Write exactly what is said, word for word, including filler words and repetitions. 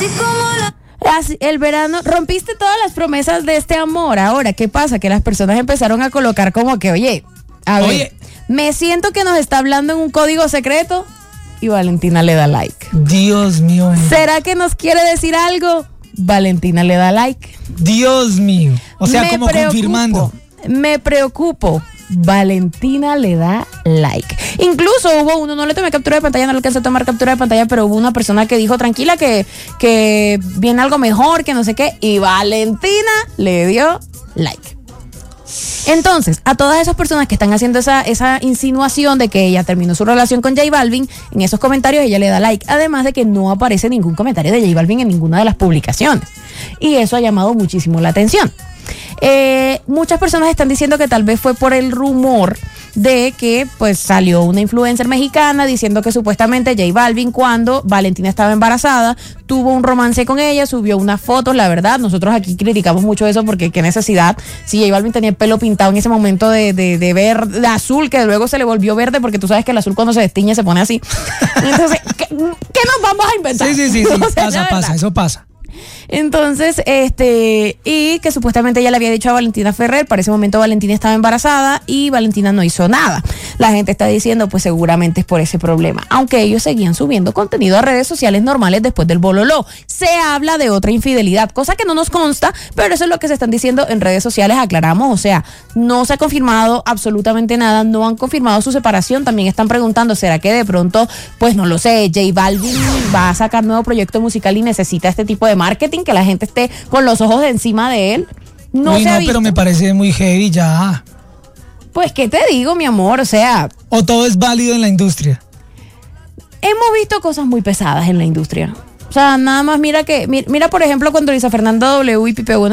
Así como la... Así, el verano, rompiste todas las promesas de este amor. Ahora, ¿qué pasa? Que las personas empezaron a colocar como que, oye, a ver, Oye. me siento que nos está hablando en un código secreto y Valentina le da like. Dios mío. ¿Será que nos quiere decir algo? Valentina le da like. Dios mío. O sea, Me como preocupo, confirmando. Me preocupo. Valentina le da like. Incluso hubo uno, no le tomé captura de pantalla, no le alcancé a tomar captura de pantalla, pero hubo una persona que dijo tranquila que, que viene algo mejor, que no sé qué, y Valentina le dio like. Entonces, a todas esas personas que están haciendo esa, esa insinuación de que ella terminó su relación con J Balvin, en esos comentarios ella le da like, además de que no aparece ningún comentario de J Balvin en ninguna de las publicaciones. Y eso ha llamado muchísimo la atención. Eh, muchas personas están diciendo que tal vez fue por el rumor de que pues salió una influencer mexicana diciendo que supuestamente J Balvin, cuando Valentina estaba embarazada, tuvo un romance con ella, subió unas fotos. La verdad, nosotros aquí criticamos mucho eso porque qué necesidad, si J Balvin tenía el pelo pintado en ese momento de, de, de verde, de azul, que luego se le volvió verde, porque tú sabes que el azul cuando se destiñe se pone así. Entonces, ¿qué, qué nos vamos a inventar? Sí, sí, sí, sí. O sea, pasa, pasa, eso pasa. Entonces, este, y que supuestamente ella le había dicho a Valentina Ferrer, para ese momento Valentina estaba embarazada y Valentina no hizo nada. La gente está diciendo, pues seguramente es por ese problema, aunque ellos seguían subiendo contenido a redes sociales normales después del bololó. Se habla de otra infidelidad, cosa que no nos consta, pero eso es lo que se están diciendo en redes sociales, aclaramos, o sea, no se ha confirmado absolutamente nada, no han confirmado su separación. También están preguntando, ¿será que de pronto, pues no lo sé, J Balvin va a sacar nuevo proyecto musical y necesita este tipo de marketing, que la gente esté con los ojos de encima de él? No Uy, se ha no, visto. pero me parece muy heavy ya. Pues, ¿qué te digo, mi amor? O sea, O todo es válido en la industria. hemos visto cosas muy pesadas en la industria. O sea, nada más mira que, mira, mira por ejemplo, cuando Luisa Fernanda W y Pipe Bueno